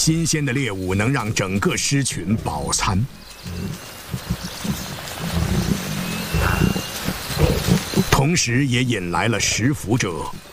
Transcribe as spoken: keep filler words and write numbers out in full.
新鲜的猎物能让整个狮群饱餐。同时也引来了食腐者，